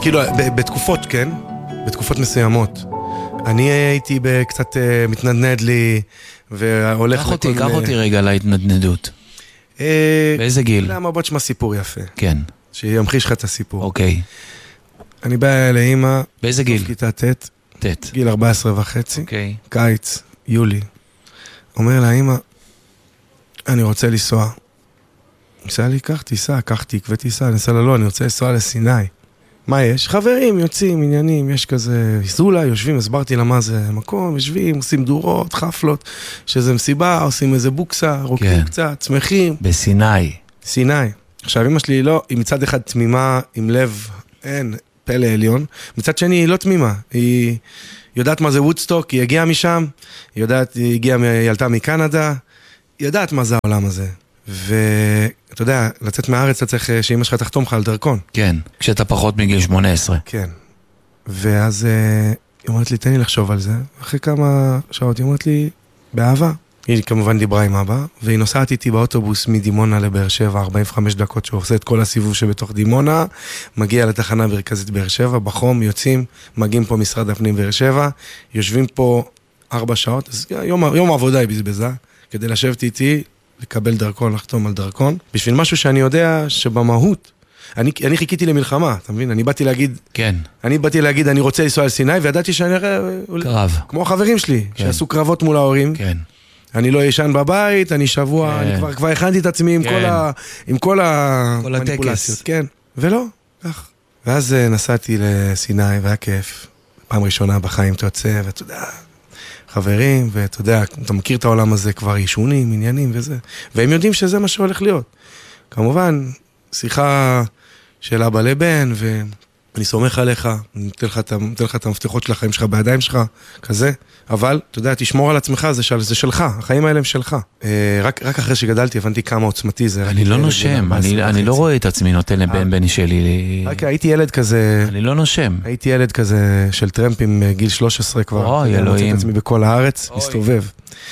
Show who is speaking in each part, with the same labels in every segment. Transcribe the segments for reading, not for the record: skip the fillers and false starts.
Speaker 1: כאילו, בתקופות, כן? בתקופות מסוימות. אני הייתי קצת מתנדנד לי, והולך...
Speaker 2: קח אותי רגע להתנדנדות. באיזה גיל?
Speaker 1: למה בת שמה סיפור יפה.
Speaker 2: כן.
Speaker 1: שימחיש לך את הסיפור.
Speaker 2: אוקיי.
Speaker 1: אני בא לאמא...
Speaker 2: באיזה גיל?
Speaker 1: כיתה ט'.
Speaker 2: ט'.
Speaker 1: גיל 14 וחצי.
Speaker 2: אוקיי.
Speaker 1: קיץ, יולי. אומר לה, אמא, אני רוצה לנסוע. ניסה לי, קח תיק ותיסע. ניסה לה, לא, אני רוצה לנסוע לסיני. מה יש? חברים, יוצאים, עניינים, יש כזה זולה, יושבים, הסברתי לה מה זה מקום, יושבים, עושים דורות, חפלות, שזה מסיבה, עושים איזה בוקסה, רוקים קצת, שמחים.
Speaker 2: בסיני.
Speaker 1: סיני. עכשיו, אמא שלי לא, היא מצד אחד תמימה, עם לב, אין, פלא עליון. מצד שני, היא לא תמימה. היא יודעת מה זה וודסטוק, היא הגיעה משם, היא ילתה מקנדה, היא יודעת מה זה העולם הזה. ואתה יודע, לצאת מהארץ אתה צריך שאמא שלך תחתום לך על דרכון.
Speaker 2: כן, כשאתה פחות מגיל 18.
Speaker 1: כן. ואז היא אומרת לי, תן לי לחשוב על זה. אחרי כמה שעות היא אומרת לי, באהבה. היא כמובן דיברה עם אבא, והיא נוסעת איתי באוטובוס מדימונה לבאר שבע, 45 דקות שהוא עושה את כל הסיבוב שבתוך דימונה, מגיע לתחנה מרכזית באר שבע, בחום, יוצאים, מגיעים פה משרד הפנים באר שבע, יושבים פה 4 שעות, אז יום העבודה היא בזבזה, כדי לשבת איתי, לקבל דרכון, לחתום על דרכון, בשביל משהו שאני יודע שבמהות, אני חיכיתי למלחמה, אתה מבין? אני באתי להגיד,
Speaker 2: כן.
Speaker 1: אני רוצה לנסוע על סיני, וידעתי שאני
Speaker 2: קרב.
Speaker 1: כמו החברים שלי, שעשו קרבות מול ההורים.
Speaker 2: כן.
Speaker 1: אני לא ישן בבית, אני שבוע, אני כבר הכנתי את עצמי עם כל המניפולציות. כן, ולא, כך. ואז נסעתי לסיני, והיה כיף. פעם ראשונה בחיים אתה יוצא, ואתה יודע, חברים, ואתה יודע, אתה מכיר את העולם הזה כבר, ישונים, עניינים וזה. והם יודעים שזה מה שהולך להיות. כמובן, שיחה של אבא לבן, ואני סומך עליך, אני אתן לך את המפתחות של החיים שלך בידיים שלך, כזה. אבל, אתה יודע, תשמור על עצמך, זה שלך, החיים האלה הם שלך. רק אחרי שגדלתי, הבנתי כמה עוצמתי זה.
Speaker 2: אני לא נושם, אני לא רואה את עצמי נותן לבן שלי.
Speaker 1: רק הייתי ילד כזה...
Speaker 2: אני לא נושם.
Speaker 1: הייתי ילד כזה של טרמפים גיל 13 כבר.
Speaker 2: אוי, אלוהים.
Speaker 1: מוצא את עצמי בכל הארץ, מסתובב.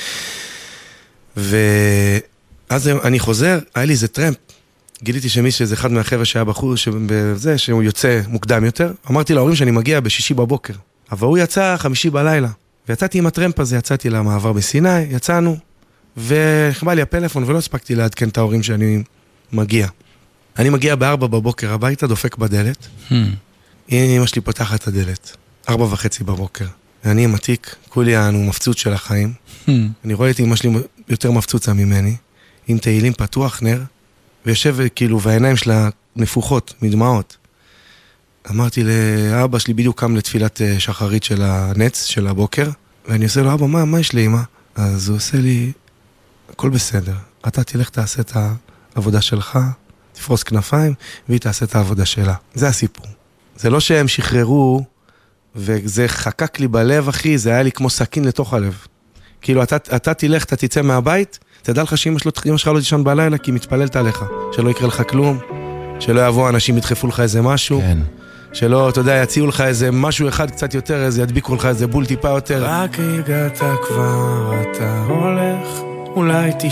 Speaker 1: ואז אני חוזר, היה לי איזה טרמפ. גיליתי שזה אחד מהחבר'ה שהיה בחור שהוא יוצא מוקדם יותר. אמרתי להורים שאני מגיע בשישי בבוקר. אבל הוא יצא 5 בלילה. ויצאתי עם הטרמפ הזה, יצאתי למעבר בסיני, יצאנו, וחבא לי הפלאפון, ולא הספקתי לעדכן את ההורים שאני מגיע. אני מגיע 4 בבוקר הביתה, דופק בדלת. אמא שלי פותחת את הדלת, 4:30 בבוקר. ואני עם התיק, כולי הוא מפצוץ של החיים. אני רואה את אמא שלי יותר מפצוצה ממני, עם תהילים פתוח, נר, ויושב כאילו, והעיניים שלה נפוחות, מדמעות. אמרתי לאבא שלי, בדיוק קם לתפילת שחרית של הנץ, של הבוקר, ואני עושה לו, אבא, מה יש לי, אמא? אז הוא עושה לי, הכל בסדר. אתה תלך, תעשה את העבודה שלך, תפרוס כנפיים, והיא תעשה את העבודה שלה. זה הסיפור. זה לא שהם שחררו, וזה חקק לי בלב, אחי, זה היה לי כמו סכין לתוך הלב. כאילו, אתה תלך, אתה תצא מהבית, תדע לך שאמא שלך לא תישן בלילה, כי היא מתפללת עליך. שלא יקרה לך כלום, שלא יבוא אנשים, ידחפו לך איזה משהו. כן. שלא, אתה יודע, יציעו לך איזה משהו אחד קצת יותר, איזה ידביקו לך איזה בול טיפה יותר. רק הגעת כבר, אתה הולך, אולי